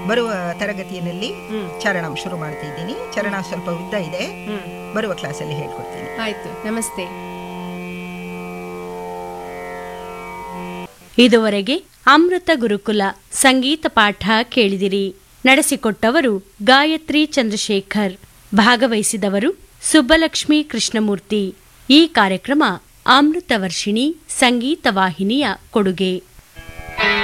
ಬರುವ ತರಗತಿಯಲ್ಲಿ ಚರಣ ಶುರು ಮಾಡ್ತಿದ್ದೀನಿ. ಚರಣ ಸ್ವಲ್ಪ ಉದ್ದ ಇದೆ, ಬರುವ ಕ್ಲಾಸಲ್ಲಿ ಹೇಳ್ಕೊಡ್ತೀನಿ. ಆಯ್ತು, ನಮಸ್ತೆ. ಇದುವರೆಗೆ ಅಮೃತ ಗುರುಕುಲ ಸಂಗೀತ ಪಾಠ ಕೇಳಿದಿರಿ. ನಡೆಸಿಕೊಟ್ಟವರು ಗಾಯತ್ರಿ ಚಂದ್ರಶೇಖರ್. ಭಾಗವಹಿಸಿದವರು ಸುಬ್ಬಲಕ್ಷ್ಮಿ ಕೃಷ್ಣಮೂರ್ತಿ. ಈ ಕಾರ್ಯಕ್ರಮ ಅಮೃತ ವರ್ಷಿಣಿ ಸಂಗೀತ ವಾಹಿನಿಯ ಕೊಡುಗೆ.